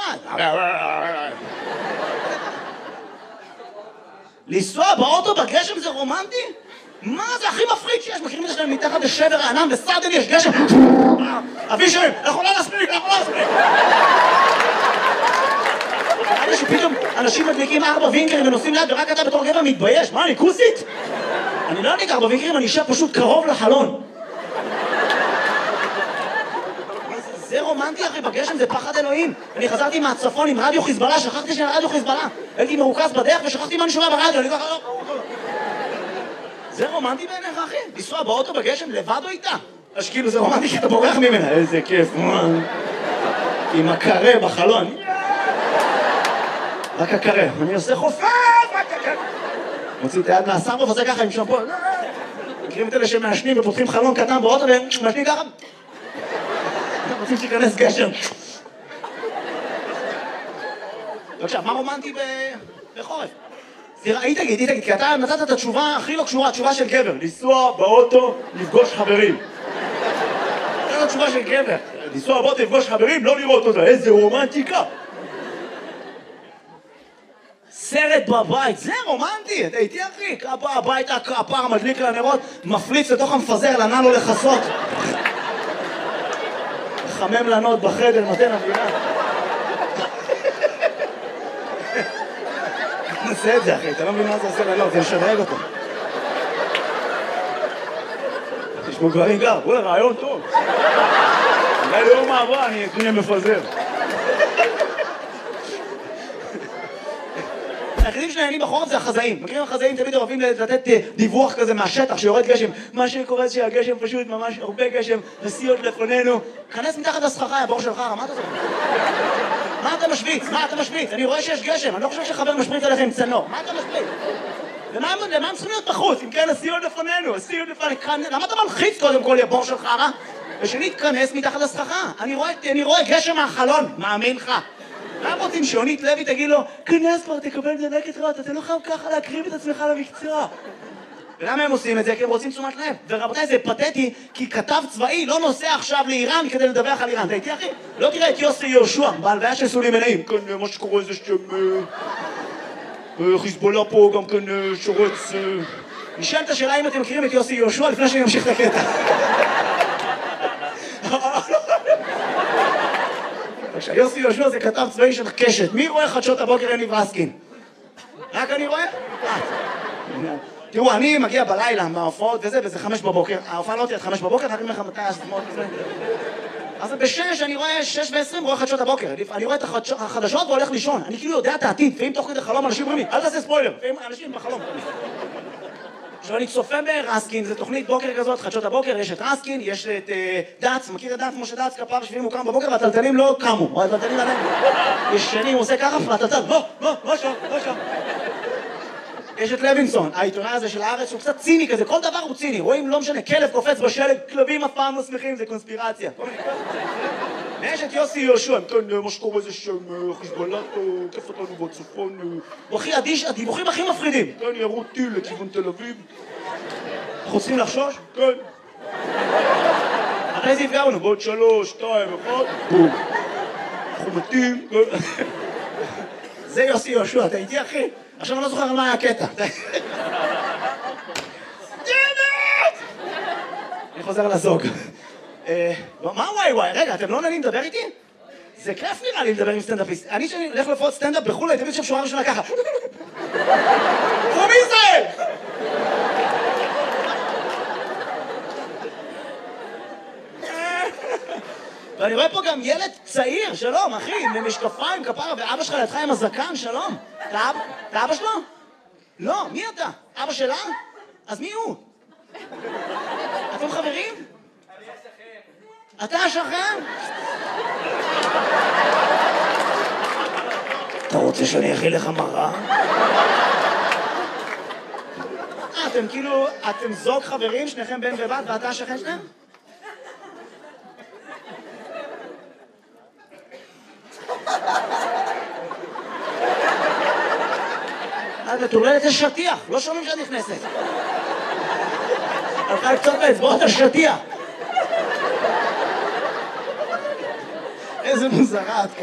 לבד. לנסוע באוטו בגשם זה רומנטי? מה זה הכי מפחיד שיש? מכירים את זה שלהם מתחת לשבר הענן וסרדן יש גשם? אבישרים, אנחנו לא נספיק, אנחנו לא נספיק. נראה שפתאום אנשים מדליקים 4 וינקרים ונוסעים ליד ורק אתה בתור גבר מתבייש. מה, אני כוסית? אני לא אדליק 4 וינקרים, אני אשב פשוט קרוב לחלון. זה רומנטי אחי, בגשם זה פחד אלוהים. אני חזרתי מהצפון עם רדיו חיזבאללה, שכחתי שאני רדיו חיזבאללה. הייתי מרוכז בדרך ושכחתי מה אני שומע ברדיו, אני ככה לא... זה רומנטי בעיניך אחי? לנסוע באוטו בגשם לבד או איתה? אז כאילו זה רומנטי שאתה בורח ממנה. איזה כיף, עם הקרה בחלון. רק הקרה, אני עושה חופף, רק הקרה. מוציא את היד מהסרוף, עושה ככה עם שמפו. מכירים את אלה שמעשנים ופותחים חלון קטן באוטו ומעשנים ככה? רוצים שיכנס גשם. עכשיו, מה רומנטי בחורף? היא תגיד, כי אתה נתת את התשובה הכי לא קשורה, התשובה של גבר. לנסוע באוטו, לפגוש חברים. זאת התשובה של גבר. לנסוע באוטו, לפגוש חברים, לא לראות אותה. איזה רומנטיקה. סרט בבית, זה רומנטי. אתה איתי אחי, הבית הפער מדליק לנרות, מפליץ לתוך המפזר, לנע לו לחסות. חמם לנות בחדר, נותן אווירה. נעשה את זה אחי, אתה לא מבין מה זה עושה לנות, זה משדרג אותו. תשמעו גברים גר, וואלה רעיון טוב. אולי ליום מעברה אני אהיה מפזר. היחידים שנהנים בחורף זה החזאים. מכירים החזאים תמיד אוהבים לתת דיווח כזה מהשטח שיורד גשם. מה שקורה שהגשם פשוט ממש הרבה גשם, נסיעות לפנינו. כנס מתחת לסככה, הבור שלך, מה אתה זוכר? מה אתה משוויץ? מה אתה משוויץ? אני רואה שיש גשם, אני לא חושב שחבר משפריץ עליכם צנור. מה אתה משוויץ? למה הם צריכים להיות בחוץ? אם כן, נסיעות לפנינו, נסיעות לפנינו. למה אתה מלחיץ קודם כל הבור שלך, רע? ושנתכנס מתחת לסככה. אני רואה גשם מהחלון, מאמין לך. למה רוצים שיונית לוי תגיד לו, כנס כבר, תקבל דלקת רעות, אתה לא חייב ככה להקריב את עצמך למקצוע. ולמה הם עושים את זה? כי הם רוצים תשומת לב. ורבותיי, זה פתטי, כי כתב צבאי לא נוסע עכשיו לאיראן כדי לדווח על איראן. אתה איתי אחי? לא תראה את יוסי יהושע, בהלוויה של סולי מנעים. כן, מה שקורה זה חיזבאללה פה גם כן שורץ... נשאלת השאלה אם אתם מכירים את יוסי יהושע לפני שאני אמשיך את הקטע. יוסי יהושע זה כתב צבאי של קשת. מי רואה חדשות הבוקר יניב רסקין? רק אני רואה? תראו, אני מגיע בלילה מההופעות וזה 5 בבוקר. ההופעה לא תהיה 5 בבוקר, רק ממך מתי הסתמות וזה. אז ב6 אני רואה 6:20 רואה חדשות הבוקר. אני רואה את החדשות והולך לישון. אני כאילו יודע את העתיד, ואם תוך כדי חלום אנשים אומרים לי, אל תעשה ספוילר. ואם אנשים בחלום. עכשיו אני צופה ברסקין, זו תוכנית בוקר כזאת, חדשות הבוקר, יש את רסקין, יש את דץ, מכיר את דץ, משה דץ, כפר שביעים הוא קם בבוקר והטלטלים לא קמו, הטלטלים עליהם. ישנים, הוא עושה ככה, והטלטל, לא שם. יש את לוינסון, העיתונאי הזה של הארץ, שהוא קצת ציני כזה, כל דבר הוא ציני, רואים, לא משנה, כלב קופץ בשלג, כלבים אף פעם לא שמחים, זה קונספירציה. ויש את יוסי יהושע, כן, מה שקורה זה שם, חיזבאללה, כיף אותנו בצפון, הוא הכי אדיש, הדיווחים הכי מפחידים. כן, ירו טיל לכיוון תל אביב. אנחנו צריכים לחשוש? כן. אחרי זה יפגע לנו, בעוד 3, 2, 1, בום. אנחנו מתים, כן. זה יוסי יהושע, אתה איתי אחי? עכשיו אני לא זוכר על מה היה הקטע. אני חוזר לזוג. מה וואי? רגע, אתם לא נהנים לדבר איתי? זה כיף נראה לי לדבר עם סטנדאפיסט. אני שאני הולך לפחות סטנדאפ בחו"ל, הייתי שם שורה ראשונה ככה. From Israel! ואני רואה פה גם ילד צעיר, שלום, אחי, עם משקפיים, כפרה, ואבא שלך לידך עם הזקן, שלום. אתה אבא שלו? לא, מי אתה? אבא שלה? אז מי הוא? אתם חברים? אתה השכן? אתה רוצה שאני אכיל לך מראה? אתם כאילו, אתם זוג חברים, שניכם בן ובת, ואתה השכן שלהם? מטורללת יש שטיח, לא שומעים שאת נכנסת. הלכה לקצות באצבעות השטיח. איזה מוזרה את.